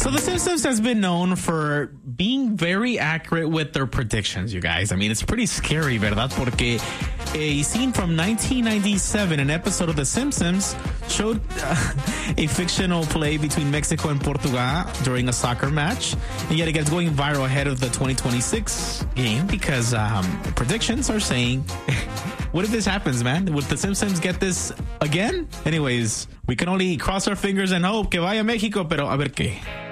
So The Simpsons has been known for being very accurate with their predictions, you guys. I mean, it's pretty scary, ¿verdad? Porque a scene from 1997, an episode of The Simpsons, showed a fictional play between Mexico and Portugal during a soccer match. And yet it gets going viral ahead of the 2026 game because predictions are saying, what if this happens, man? Would The Simpsons get this again? Anyways, we can only cross our fingers and hope que vaya Mexico, pero a ver qué.